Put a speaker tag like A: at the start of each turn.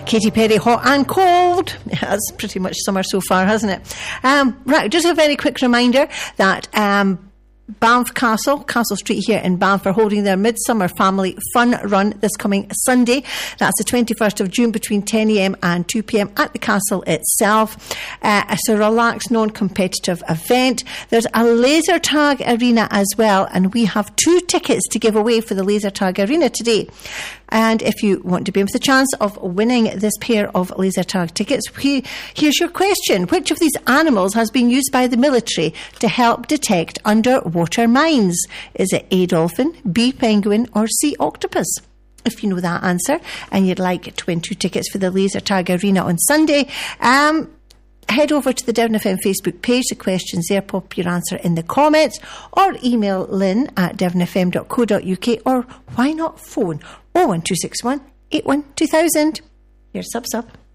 A: Katy Perry, Hot and Cold. That's pretty much summer so far, hasn't it? Right, just a very quick reminder that Banff Castle Street here in Banff are holding their Midsummer Family Fun Run this coming Sunday. That's the 21st of June between 10 a.m. and 2 p.m. at the castle itself. It's a relaxed, non-competitive event. There's a laser tag arena as well, and we have 2 tickets to give away for the laser tag arena today. And if you want to be with the chance of winning this pair of laser tag tickets, here's your question. Which of these animals has been used by the military to help detect underwater mines? Is it A, dolphin, B, penguin, or C, octopus? If you know that answer and you'd like to win 2 tickets for the laser tag arena on Sunday, head over to the Devon FM Facebook page. The question's there. Pop your answer in the comments or email lynn@devonfm.co.uk, or why not phone 01261 81 2000. Here's Sub Sub.